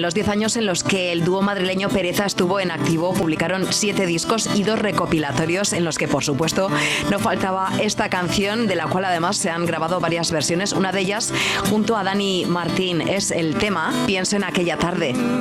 los 10 años en los que el dúo madrileño Pereza estuvo en activo, publicaron 7 discos y 2 recopilatorios en los que, por supuesto, no faltaba esta canción, de la cual además se han grabado varias versiones. Una de ellas, junto a Dani Martín, es el tema Pienso en aquella tarde.